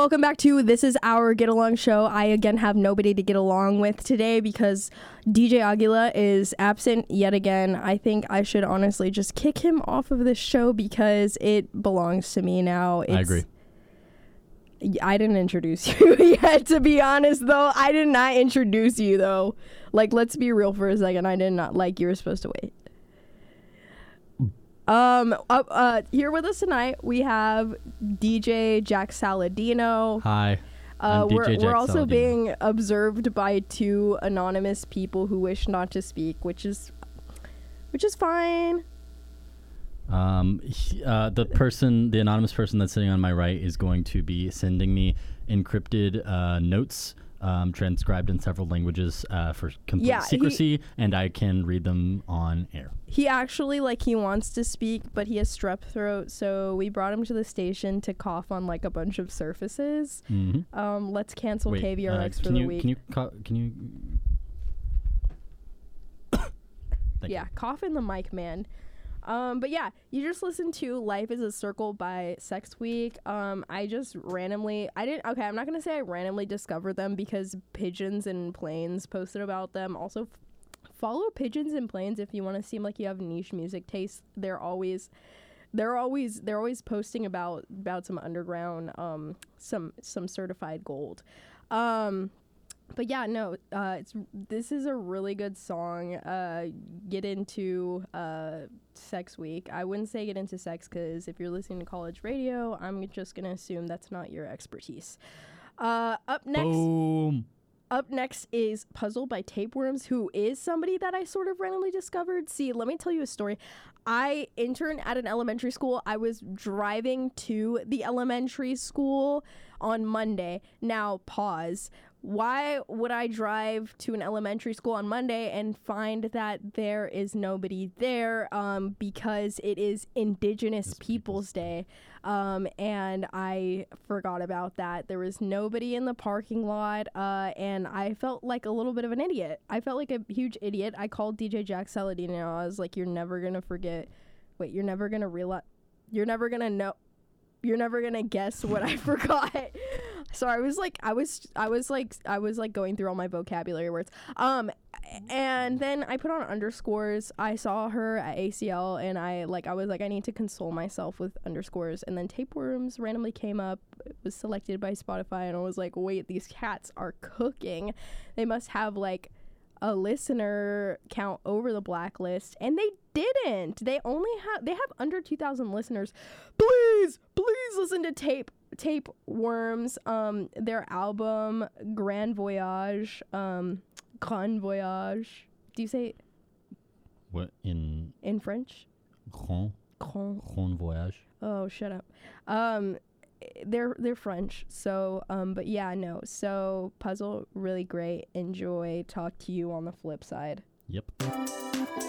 welcome back to This Is Our Get Along Show. I again have nobody to get along with today because DJ Aguila is absent yet again. I think I should honestly just kick him off of this show because it belongs to me now. I agree. I didn't introduce you yet, to be honest, though. I did not introduce you, though. Like, let's be real for a second. I did not. Like, you were supposed to wait. Here with us tonight, we have DJ Jack Saladino. Hi. I'm DJ Jack we're also Saladino. being observed by two anonymous people who wish not to speak, which is fine. The anonymous person that's sitting on my right is going to be sending me encrypted notes, transcribed in several languages for complete secrecy, and I can read them on air. He actually, he wants to speak, but he has strep throat, so we brought him to the station to cough on, a bunch of surfaces. Mm-hmm. Let's cancel KVRX for the week. Can you... Yeah, cough in the mic, man. But yeah, you just listened to Life is a Circle by Sex Week. I'm not going to say I randomly discovered them because Pigeons and Planes posted about them. Also, follow Pigeons and Planes if you want to seem like you have niche music taste. They're always posting about some underground, some certified gold. But yeah, no, this is a really good song. Get into Sex Week. I wouldn't say get into sex because if you're listening to college radio, I'm just going to assume that's not your expertise. Up next. Boom. Up next is Puzzle by Tapeworms, who is somebody that I sort of randomly discovered. See, let me tell you a story. I interned at an elementary school. I was driving to the elementary school on Monday. Now, pause. Why would I drive to an elementary school on Monday and find that there is nobody there? Because it is Indigenous Peoples Day. And I forgot about that. There was nobody in the parking lot. And I felt like a little bit of an idiot. I felt like a huge idiot. I called DJ Jack Saladino. I was like, you're never going to forget. Wait, you're never going to realize. You're never going to know. You're never going to guess what I forgot. So I was going through all my vocabulary words. And then I put on underscores. I saw her at ACL and I was like, I need to console myself with underscores. And then Tapeworms randomly came up, was selected by Spotify, and I was like, wait, these cats are cooking. They must have a listener count over the blacklist, and they didn't. They have under 2,000 listeners. Please listen to Tapeworms. Their album Grand Voyage. Grand Voyage. Do you say what in French? Grand Voyage. Oh, shut up. They're French. So but yeah, no. So Puzzle, really great. Enjoy. Talk to you on the flip side. Yep.